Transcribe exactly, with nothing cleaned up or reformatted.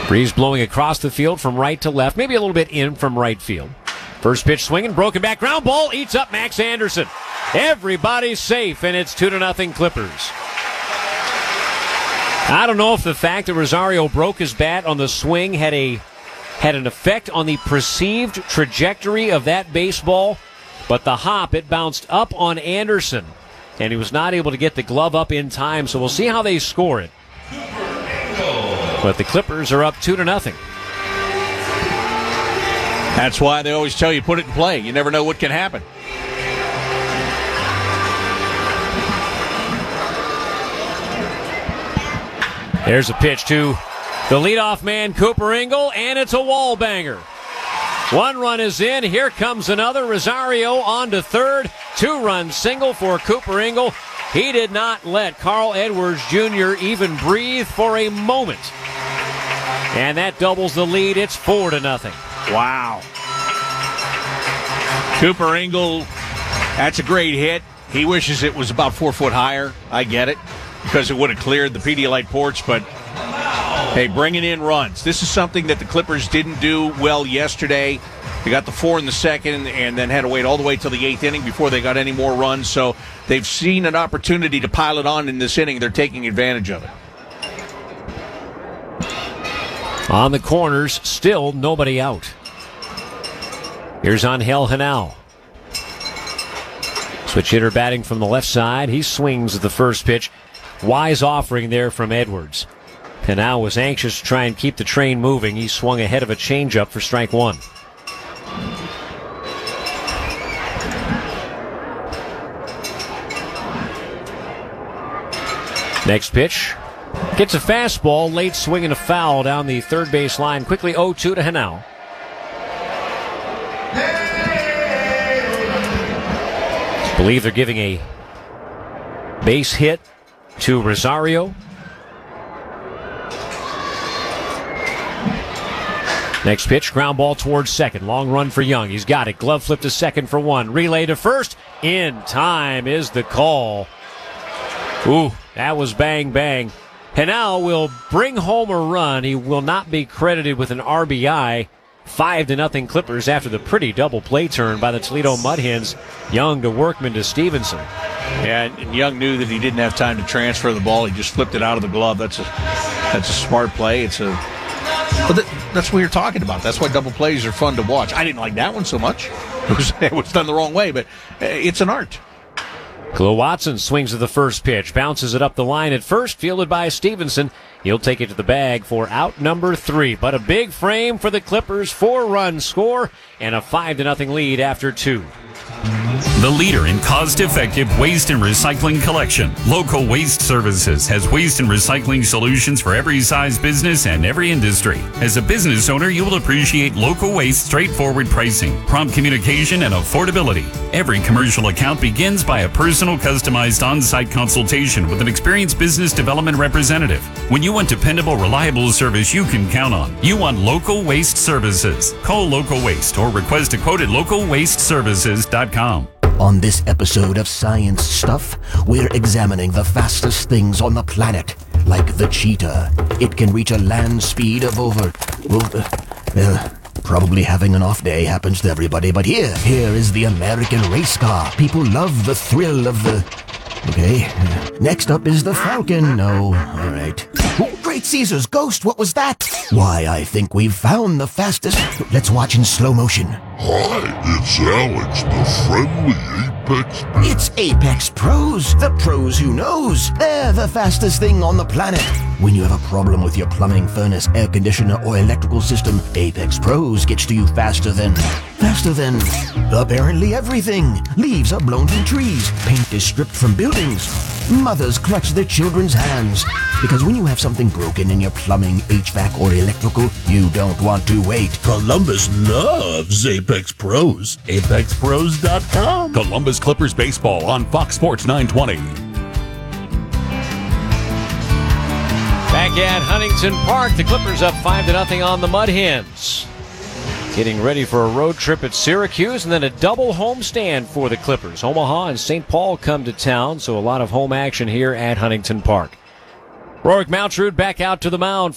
Breeze blowing across the field from right to left, maybe a little bit in from right field. First pitch swinging, broken back, ground ball, eats up Max Anderson. Everybody's safe, and it's two to nothing Clippers. I don't know if the fact that Rosario broke his bat on the swing had a had an effect on the perceived trajectory of that baseball, but the hop, it bounced up on Anderson, and he was not able to get the glove up in time, so we'll see how they score it. But the Clippers are up two to nothing. That's why they always tell you put it in play. You never know what can happen. There's a pitch to the leadoff man, Cooper Ingle, and it's a wall banger. One run is in. Here comes another. Rosario on to third. Two-run single for Cooper Ingle. He did not let Carl Edwards Junior even breathe for a moment. And that doubles the lead. It's four to nothing. Wow. Cooper Ingle, that's a great hit. He wishes it was about four foot higher. I get it, because it would have cleared the Pedialyte porch, but hey, bringing in runs. This is something that the Clippers didn't do well yesterday. They got the four in the second and then had to wait all the way till the eighth inning before they got any more runs. So they've seen an opportunity to pile it on in this inning. They're taking advantage of it. On the corners, still nobody out. Here's Angel Henao. Switch hitter batting from the left side. He swings at the first pitch. Wise offering there from Edwards. Henao was anxious to try and keep the train moving. He swung ahead of a changeup for strike one. Next pitch. Gets a fastball, late swing and a foul down the third base line. Quickly oh two to Henao. I believe they're giving a base hit to Rosario. Next pitch, ground ball towards second. Long run for Young. He's got it. Glove flip to second for one. Relay to first. In time is the call. Ooh, that was bang, bang. Henao will bring home a run. He will not be credited with an R B I. Five to nothing Clippers after the pretty double play turn by the Toledo Mud Hens. Young to Workman to Stevenson. Yeah, and Young knew that he didn't have time to transfer the ball. He just flipped it out of the glove. That's a that's a smart play. It's a but that, that's what you're talking about. That's why double plays are fun to watch. I didn't like that one so much. It was, it was done the wrong way, but it's an art. Chloe Watson swings at the first pitch, bounces it up the line at first, fielded by Stevenson. He'll take it to the bag for out number three. But a big frame for the Clippers, four-run score, and a five to nothing lead after two. The leader in cost-effective waste and recycling collection, Local Waste Services has waste and recycling solutions for every size business and every industry. As a business owner, you will appreciate Local Waste straightforward pricing, prompt communication, and affordability. Every commercial account begins by a personal, customized on-site consultation with an experienced business development representative. When you want dependable, reliable service you can count on, you want Local Waste Services. Call Local Waste or request a quote at local waste services dot com. On this episode of Science Stuff, we're examining the fastest things on the planet, like the cheetah. It can reach a land speed of over... Well, uh, uh, probably having an off day happens to everybody, but here, here is the American race car. People love the thrill of the... Okay. Uh, next up is the Falcon. No, all right. Oh, Great Caesar's ghost, what was that? Why, I think we've found the fastest... Let's watch in slow motion. Hi, it's Alex, the friendly Apex Pro. It's Apex Pros, the pros who knows. They're the fastest thing on the planet. When you have a problem with your plumbing, furnace, air conditioner, or electrical system, Apex Pros gets to you faster than... Faster than... apparently everything. Leaves are blown from trees. Paint is stripped from buildings. Mothers clutch their children's hands. Because when you have something broken in your plumbing, H V A C, or electrical, you don't want to wait. Columbus loves Apex Pros. Apex Pros dot com. Columbus Clippers baseball on Fox Sports nine twenty. Back at Huntington Park, the Clippers up five to nothing on the Mud Hens. Getting ready for a road trip at Syracuse and then a double homestand for the Clippers. Omaha and Saint Paul come to town, so a lot of home action here at Huntington Park. Rorik Maltrud back out to the mound.